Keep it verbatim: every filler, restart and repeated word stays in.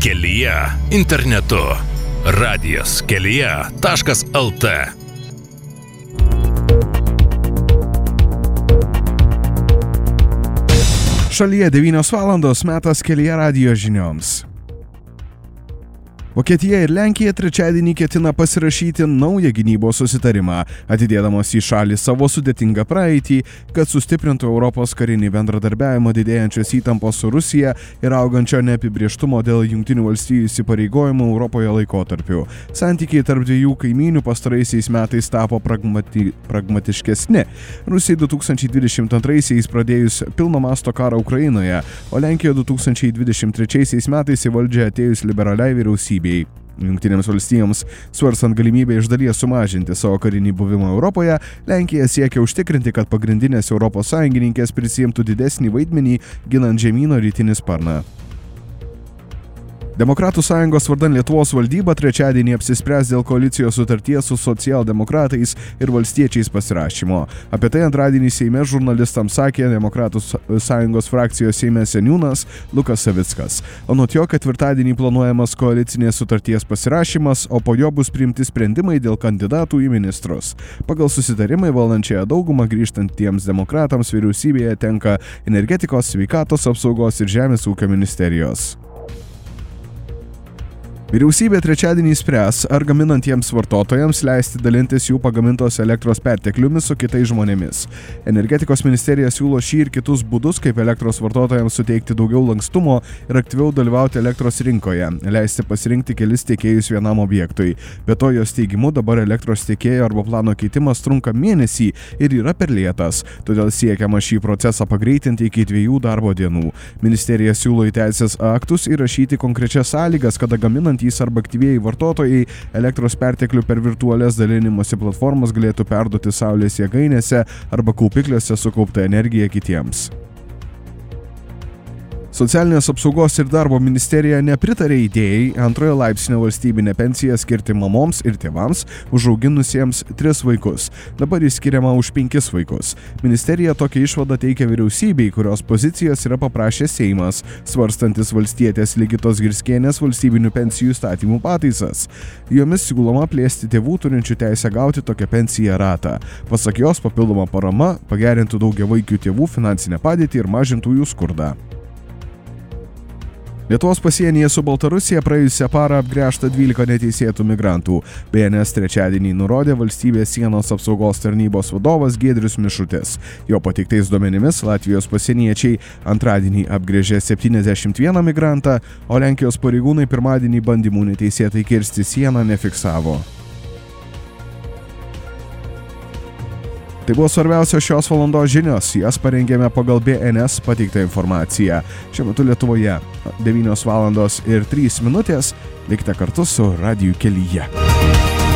Kelyje internetu. radijas kelyje taškas lt. Šalyje devynios valandos, metas Kelyje radijo žinioms. Vokietija ir Lenkija trečiadienį ketina pasirašyti naują gynybos susitarimą, atidėdamos į šalį savo sudėtingą praeitį, kad sustiprintų Europos karinį bendradarbiavimą didėjančios įtampos su Rusija ir augančio neapibrėžtumo dėl Jungtinių valstijų įsipareigojimų Europoje laikotarpiu. Santykiai tarp dviejų kaimynių pastaraisiais metais tapo pragmati, pragmatiškesni. Rusijai du tūkstančiai dvidešimt antraisiais pradėjus pilno masto karą Ukrainoje, o Lenkijoje du tūkstančiai dvidešimt trečiaisiais metais į valdžią atėjus liberaliai vyriausybei. Jungtinėms valstijoms svarstant galimybę iš dalies sumažinti savo karinį buvimą Europoje, Lenkija siekia užtikrinti, kad pagrindinės Europos sąjungininkės prisiimtų didesnį vaidmenį ginant žemyno rytinį sparną. Demokratų sąjungos vardan Lietuvos valdyba trečiadienį apsispręs dėl koalicijos sutarties su socialdemokratais ir valstiečiais pasirašymo. Apie tai antradienį Seime žurnalistams sakė Demokratų sąjungos frakcijos Seime seniūnas Lukas Savickas. Anot jo, ketvirtadienį planuojamas koalicinės sutarties pasirašymas, o po jo bus priimti sprendimai dėl kandidatų į ministrus. Pagal susitarimai valdančiąją daugumą grįžtantiems demokratams vyriausybėje tenka energetikos, sveikatos apsaugos ir žemės ūkio ministerijos. Vyriausybė trečiadienį spręs, ar gaminantiems vartotojams leisti dalintis jų pagamintos elektros pertekliumi su kitais žmonėmis. Energetikos ministerija siūlo šį ir kitus būdus, kaip elektros vartotojams suteikti daugiau lankstumo ir aktyviau dalyvauti elektros rinkoje, leisti pasirinkti kelis tiekėjus vienam objektui. Be to, jos teigimu dabar elektros tiekėjo arba plano keitimas trunka mėnesį ir yra per lėtas, todėl siekiama šį procesą pagreitinti iki dviejų darbo dienų. Ministerija siūlo į teisės aktus įrašyti konkrečias sąlygas, kada gaminant arba aktyvieji vartotojai elektros perteklių per virtualias dalinimosi platformas galėtų perduoti saulės jėgainėse arba kaupikliuose sukauptą energiją kitiems. Socialinės apsaugos ir darbo ministerija nepritarė idėjai antrojo laipsnio valstybinę pensiją skirti mamoms ir tėvams užauginusiems tris vaikus. Dabar jis skiriama už penkis vaikus. Ministerija tokią išvadą teikia vyriausybei, kurios pozicijos yra paprašęs Seimas, svarstantis valstietės Ligitos Girskienės valstybinių pensijų įstatymų pataisas. Jomis siūloma plėsti tėvų turinčių teisę gauti tokią pensiją ratą. Pasak jos, papildoma parama pagerintų daugiavaikių tėvų finansinę padėtį ir mažintų jų skurdą. Lietuvos pasienyje su Baltarusija praėjusią parą apgręžta dvylika neteisėtų migrantų. B N S trečiadienį nurodė valstybės sienos apsaugos tarnybos vadovas Giedrius Mišutis. Jo pateiktais duomenimis Latvijos pasieniečiai antradienį apgręžė septyniasdešimt vieną migrantą, o Lenkijos pareigūnai pirmadienį bandymų neteisėtai kirsti sieną nefiksavo. Tai buvo svarbiausios šios valandos žinios, jas parengėme pagal B N S pateiktą informaciją. Šiuo metu Lietuvoje devynios valandos ir trys minutės, likite kartu su radiju Kelyje.